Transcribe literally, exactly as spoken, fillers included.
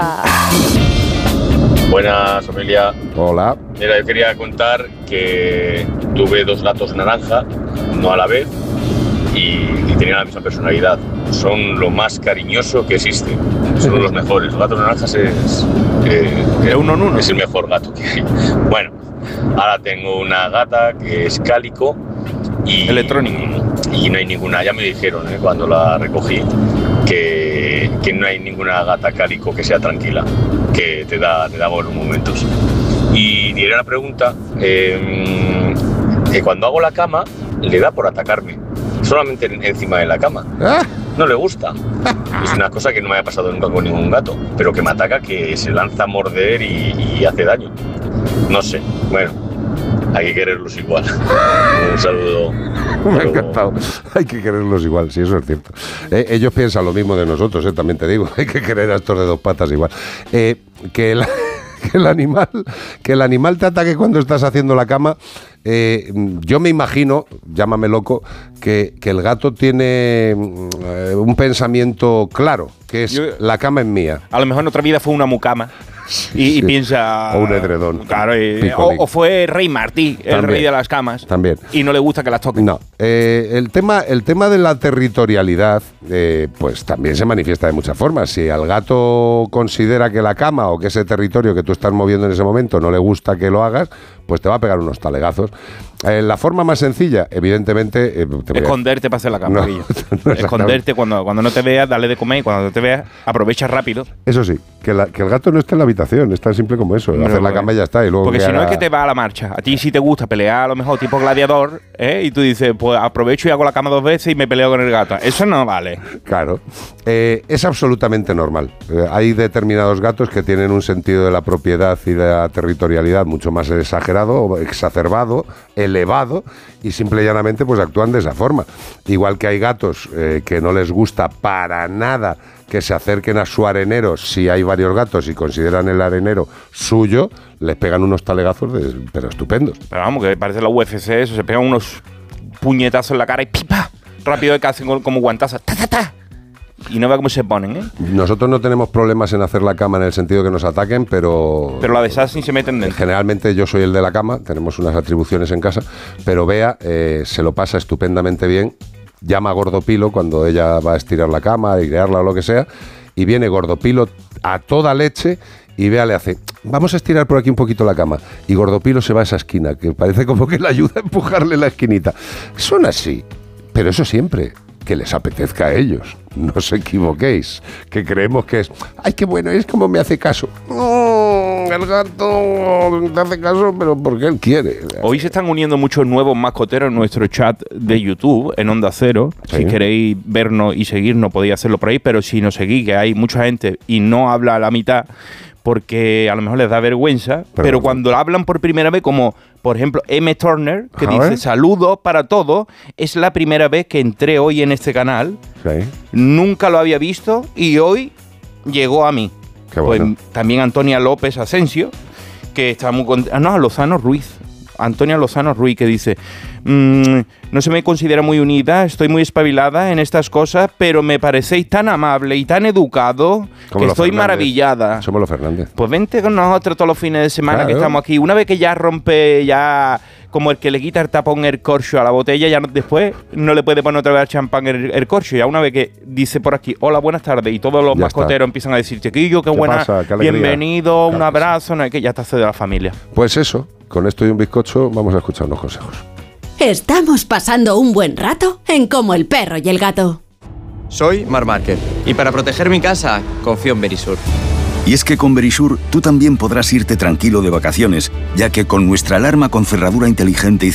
Buenas, familia. Hola. Mira, yo quería contar que tuve dos gatos naranja, no a la vez, y, y tenían la misma personalidad. Son lo más cariñoso que existe. Son los mejores. Los gatos naranjas es, eh, de uno en uno. Es el mejor gato que hay. Bueno, ahora tengo una gata que es cálico y electrónico. Y no hay ninguna, ya me dijeron eh, cuando la recogí, que, que no hay ninguna gata cálico que sea tranquila, que te da, te da buenos momentos. Y diré una pregunta, eh, que cuando hago la cama le da por atacarme, solamente encima de la cama. ¿Ah? No le gusta. Es una cosa que no me ha pasado nunca con ningún gato, pero que me ataca, que se lanza a morder y, y hace daño. No sé, bueno, hay que quererlos igual. Un saludo. Me ha encantado. Hay que quererlos igual, sí, eso es cierto. Eh, ellos piensan lo mismo de nosotros, eh, también te digo. Hay que querer a estos de dos patas igual. Eh, que el... Que el animal que el animal te ataque cuando estás haciendo la cama, eh, yo me imagino, llámame loco, que, que el gato tiene eh, un pensamiento claro, que es yo, la cama es mía. A lo mejor en otra vida fue una mucama. Y, sí, y piensa... O un edredón. Claro, y, o, o fue Rey Martí, el también, rey de las camas. También. Y no le gusta que las toquen. No. Eh, el, tema, el tema de la territorialidad, eh, pues también se manifiesta de muchas formas. Si al gato considera que la cama o que ese territorio que tú estás moviendo en ese momento no le gusta que lo hagas, pues te va a pegar unos talegazos. Eh, la forma más sencilla, evidentemente... Eh, te Esconderte para hacer la cama. No, no Esconderte cuando, cuando no te veas, dale de comer, y cuando no te veas, aprovecha rápido. Eso sí, que, la, que el gato no esté en la habitación, es tan simple como eso, no, hacer la cama y ya está. Y luego porque si haga... no es que te va a la marcha. A ti sí te gusta pelear a lo mejor tipo gladiador, ¿eh? Y tú dices, pues aprovecho y hago la cama dos veces y me peleo con el gato. Eso no vale. Claro. Eh, es absolutamente normal. Eh, hay determinados gatos que tienen un sentido de la propiedad y de la territorialidad mucho más exagerado, exacerbado, elevado, y simple y llanamente pues actúan de esa forma. Igual que hay gatos eh, que no les gusta para nada que se acerquen a su arenero, si hay varios gatos y consideran el arenero suyo, les pegan unos talegazos de, pero estupendos. Pero vamos, que parece la U F C eso, se pegan unos puñetazos en la cara y ¡pipa! Rápido que hacen como guantazos, ¡ta, ta, ta! Y no ve cómo se ponen, ¿eh? Nosotros no tenemos problemas en hacer la cama en el sentido que nos ataquen, pero... Pero la de Sassy se meten dentro. Generalmente yo soy el de la cama, tenemos unas atribuciones en casa, pero Bea eh, se lo pasa estupendamente bien, llama a Gordopilo cuando ella va a estirar la cama, a airearla o lo que sea, y viene Gordopilo a toda leche y Bea le hace, vamos a estirar por aquí un poquito la cama, y Gordopilo se va a esa esquina, que parece como que le ayuda a empujarle la esquinita. Son así, pero eso siempre... que les apetezca a ellos. No os equivoquéis, que creemos que es, ay, qué bueno, es como me hace caso. Oh, el gato te hace caso, pero porque él quiere. Hoy se están uniendo muchos nuevos mascoteros en nuestro chat de YouTube, en Onda Cero. Sí. Si queréis vernos y seguirnos, podéis hacerlo por ahí, pero si nos seguís, que hay mucha gente y no habla a la mitad, porque a lo mejor les da vergüenza, pero, pero cuando hablan por primera vez, como por ejemplo M. Turner, que a dice ver. Saludos para todos, es la primera vez que entré hoy en este canal, sí. Nunca lo había visto y hoy llegó a mí. Qué bueno. Pues también Antonia López Asensio, que está muy contenta, no, Lozano Ruiz, Antonia Lozano Ruiz, que dice, mmm, no se me considera muy unida, estoy muy espabilada en estas cosas, pero me parecéis tan amable y tan educado que estoy Fernández. Maravillada. Somos los Fernández. Pues vente con nosotros todos los fines de semana, claro, que estamos aquí. Una vez que ya rompe, ya como el que le quita el tapón el corcho a la botella, ya no, después no le puede poner otra vez al champán el, el corcho. Ya una vez que dice por aquí, hola, buenas tardes, y todos los ya mascoteros está. Empiezan a decir, chiquillo, qué, qué buena, pasa? Qué bienvenido, claro, un abrazo, no, que ya está de la familia. Pues eso. Con esto y un bizcocho vamos a escuchar unos consejos. Estamos pasando un buen rato en Como el perro y el gato. Soy Marc Márquez y para proteger mi casa confío en Verisur. Y es que con Verisur tú también podrás irte tranquilo de vacaciones, ya que con nuestra alarma con cerradura inteligente y